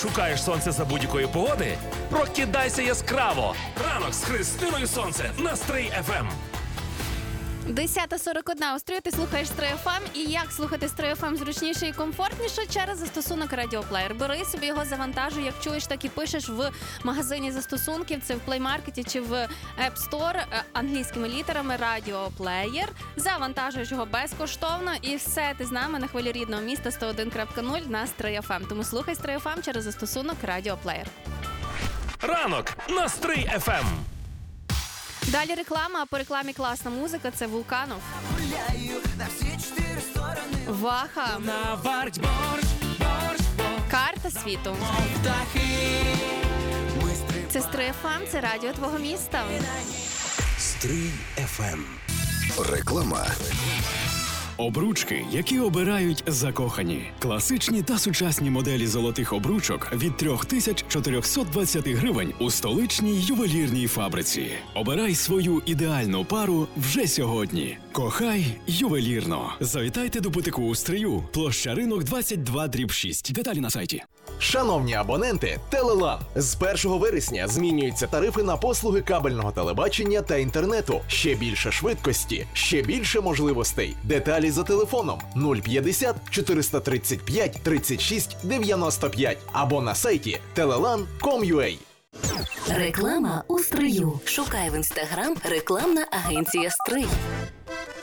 Шукаєш сонце за будь-якої погоди? Прокидайся яскраво! Ранок з Христиною Сонце на Стрий ФМ. 10:41 у Стрию, ти слухаєш Стрий ФМ. І як слухати Стрий ФМ зручніше і комфортніше? Через застосунок Радіоплеєр. Бери собі його, завантажуй, як чуєш, так і пишеш в магазині застосунків, це в Play Market чи в App Store англійськими літерами Радіоплеєр. Завантажуєш його безкоштовно і все, ти з нами на хвилі рідного міста 101.0 на Стрий ФМ. Тому слухай Стрий ФМ через застосунок Радіоплеєр. Ранок на Стрий ФМ. Далі реклама, а по рекламі класна музика, це Вулканов. Ваха. Карта світу. Це Стрий ФМ, це радіо твого міста. Стрий ФМ. Реклама. Обручки, які обирають закохані. Класичні та сучасні моделі золотих обручок від 3420 гривень у столичній ювелірній фабриці. Обирай свою ідеальну пару вже сьогодні. Кохай ювелірно. Завітайте до бутику у Стрию. Площа Ринок 22/6. Деталі на сайті. Шановні абоненти, Телелан. З 1 вересня змінюються тарифи на послуги кабельного телебачення та інтернету. Ще більше швидкості, ще більше можливостей. Деталі за телефоном 050 435 36 95 або на сайті telelan.com.ua. Реклама у Стрию. Шукай в Інстаграм рекламна агенція Стрий.